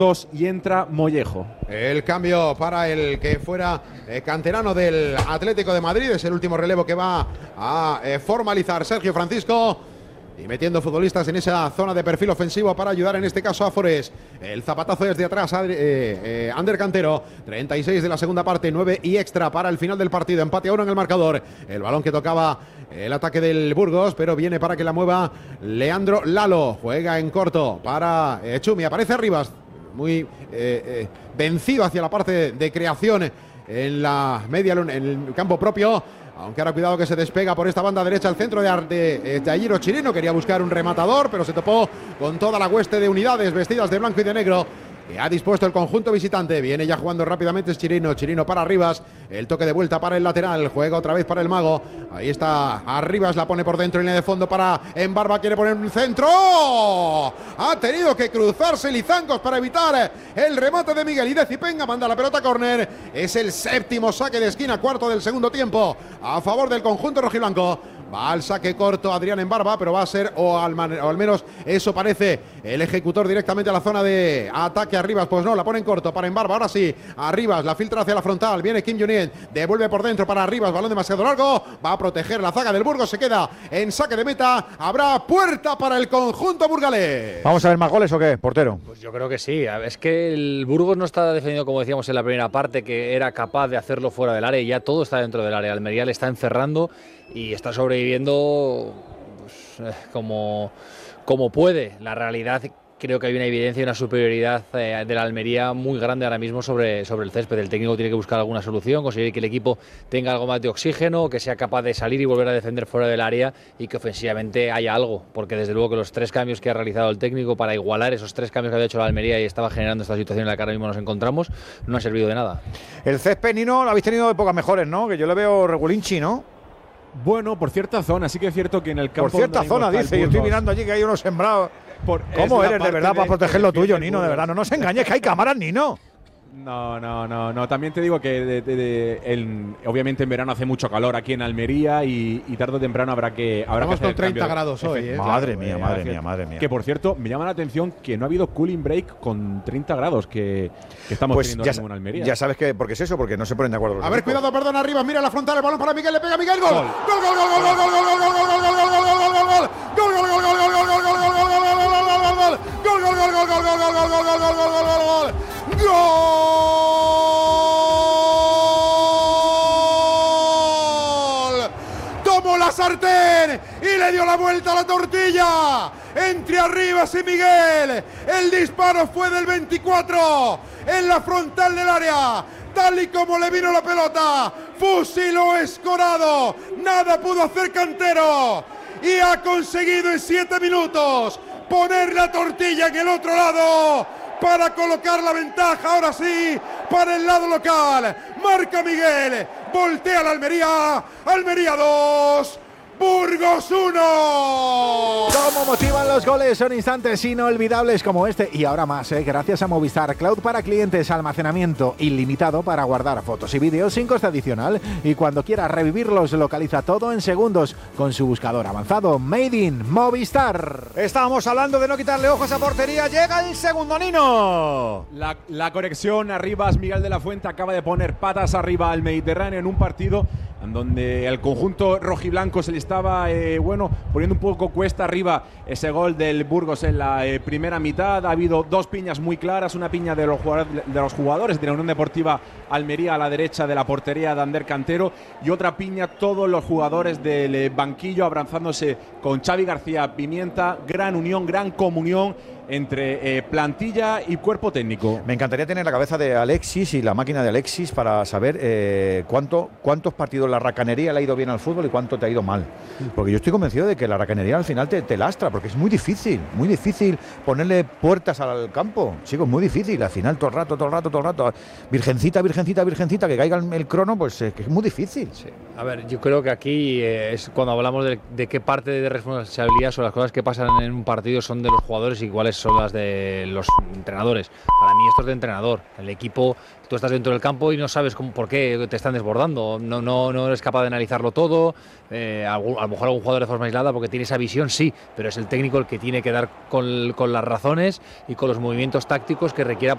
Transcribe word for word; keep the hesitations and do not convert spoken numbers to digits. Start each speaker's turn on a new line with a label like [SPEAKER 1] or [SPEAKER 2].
[SPEAKER 1] y entra Mollejo.
[SPEAKER 2] El cambio para el que fuera eh, canterano del Atlético de Madrid. Es el último relevo que va a eh, formalizar Sergio Francisco. Y metiendo futbolistas en esa zona de perfil ofensivo para ayudar en este caso a Forés. El zapatazo desde atrás, Adri, eh, eh, Ander Cantero. treinta y seis de la segunda parte, nueve y extra para el final del partido. Empate a uno en el marcador. El balón que tocaba el ataque del Burgos, pero viene para que la mueva Leandro Lalo. Juega en corto para eh, Chumi. Aparece Arribas. Muy eh, eh, vencido hacia la parte de creación en la media, en el campo propio. Aunque ahora cuidado que se despega por esta banda derecha al centro de, de, de Jairo Chirino. Quería buscar un rematador, pero se topó con toda la hueste de unidades vestidas de blanco y de negro que ha dispuesto el conjunto visitante. Viene ya jugando rápidamente es Chirino. Chirino para Arribas. El toque de vuelta para el lateral. Juega otra vez para el mago. Ahí está Arribas. La pone por dentro en línea de fondo para Embarba. Quiere poner un centro. Ha tenido que cruzarse Lizangos para evitar el remate de Miguel. Y Decipenga manda la pelota a córner. Es el séptimo saque de esquina. Cuarto del segundo tiempo. A favor del conjunto rojiblanco. Va al saque corto Adrián Embarba, pero va a ser, o al, man, o al menos eso parece, el ejecutor directamente a la zona de ataque. Arribas, pues no, la pone en corto para Embarba. Ahora sí, Arribas, la filtra hacia la frontal. Viene Kim Jong-un, devuelve por dentro para Arribas. Balón demasiado largo, va a proteger la zaga del Burgos. Se queda en saque de meta. Habrá puerta para el conjunto burgalés.
[SPEAKER 3] ¿Vamos a ver más goles o qué, portero?
[SPEAKER 4] Pues yo creo que sí. Es que el Burgos no está defendiendo, como decíamos en la primera parte, que era capaz de hacerlo fuera del área, y ya todo está dentro del área. Almería le está encerrando y está sobreviviendo pues, como, como puede. La realidad, creo que hay una evidencia y una superioridad eh, de la Almería muy grande ahora mismo sobre, sobre el césped. El técnico tiene que buscar alguna solución, conseguir que el equipo tenga algo más de oxígeno, que sea capaz de salir y volver a defender fuera del área y que ofensivamente haya algo, porque desde luego que los tres cambios que ha realizado el técnico para igualar esos tres cambios que había hecho la Almería y estaba generando esta situación en la que ahora mismo nos encontramos, no ha servido de nada.
[SPEAKER 3] El césped, Nino, lo habéis tenido de pocas mejores, ¿no? Que yo le veo regulinchi, ¿no?
[SPEAKER 1] Bueno, por cierta zona, sí que es cierto que en el campo...
[SPEAKER 3] Por cierta zona, dice, yo estoy mirando allí que hay unos sembrados. Por, ¿Cómo eres de verdad de, para proteger lo tuyo, Nino? De verdad, no nos engañes que hay cámaras, Nino.
[SPEAKER 1] No, no, no, no. También te digo que de, de, de, el, obviamente en verano hace mucho calor aquí en Almería y, y tarde o temprano habrá que habrá
[SPEAKER 2] Estamos
[SPEAKER 1] que hacer
[SPEAKER 2] con treinta grados hoy, ¿eh?
[SPEAKER 3] Madre
[SPEAKER 1] claro,
[SPEAKER 3] mía,
[SPEAKER 1] eh,
[SPEAKER 3] madre mía, madre mía.
[SPEAKER 1] Que por cierto, me llama la atención que no ha habido cooling break con treinta grados que, que estamos
[SPEAKER 3] pues
[SPEAKER 1] teniendo
[SPEAKER 3] ya,
[SPEAKER 1] ahora en Almería.
[SPEAKER 3] Ya sabes que porque es eso, porque no se ponen de acuerdo los
[SPEAKER 2] A ver,
[SPEAKER 3] equipos.
[SPEAKER 2] cuidado, perdón, arriba, mira la frontal, el balón para Miguel, le pega Miguel, gol. Gol, gol, gol, gol, gol, gol, gol, gol, gol, gol, gol, gol, gol, gol, gol, gol, gol. Gol, gol, gol, gol, gol, gol, gol, gol, gol, gol, gol, gol, gol, gol, gol, gol, gol, gol, gol, tomó la sartén y le dio la vuelta a la tortilla entre Arribas y Miguel. El disparo fue del veinticuatro en la frontal del área. Tal y como le vino la pelota, fusiló Escorado, nada pudo hacer Cantero y ha conseguido en siete minutos poner la tortilla en el otro lado para colocar la ventaja, ahora sí, para el lado local. Marca Miguel, voltea la Almería, Almería dos, Burgos uno.
[SPEAKER 5] Cómo motivan los goles, son instantes inolvidables como este y ahora más, ¿eh? Gracias a Movistar Cloud para clientes, almacenamiento ilimitado para guardar fotos y vídeos sin coste adicional, y cuando quieras revivirlos localiza todo en segundos con su buscador avanzado Made in Movistar.
[SPEAKER 3] Estábamos hablando de no quitarle ojos a portería, llega el segundo, Nino.
[SPEAKER 1] La, la conexión Arribas, Miguel de la Fuente acaba de poner patas arriba al Mediterráneo en un partido en donde el conjunto rojiblanco se le estaba eh, bueno, poniendo un poco cuesta arriba ese gol del Burgos en la eh, primera mitad. Ha habido dos piñas muy claras, una piña de los, jugadores, de los jugadores de la Unión Deportiva Almería a la derecha de la portería de Ander Cantero, y otra piña todos los jugadores del eh, banquillo abrazándose con Xavi García Pimienta. Gran unión, gran comunión entre eh, plantilla y cuerpo técnico.
[SPEAKER 3] Me encantaría tener la cabeza de Alexis y la máquina de Alexis para saber eh, cuánto, cuántos partidos la racanería le ha ido bien al fútbol y cuánto te ha ido mal. Porque yo estoy convencido de que la racanería al final te, te lastra, porque es muy difícil, muy difícil ponerle puertas al campo. Chicos, muy difícil. Al final todo el rato, todo el rato, todo el rato. Virgencita, virgencita, virgencita, que caiga el, el crono, pues eh, que es muy difícil.
[SPEAKER 4] Sí. A ver, yo creo que aquí eh, es cuando hablamos de, de qué parte de responsabilidad son las cosas que pasan en un partido son de los jugadores y cuáles son las de los entrenadores. Para mí esto es de entrenador. El equipo, tú estás dentro del campo y no sabes cómo, por qué te están desbordando. No, no, no eres capaz de analizarlo todo. Eh, a, a lo mejor algún jugador de forma aislada porque tiene esa visión, sí, pero es el técnico el que tiene que dar con, con las razones y con los movimientos tácticos que requiera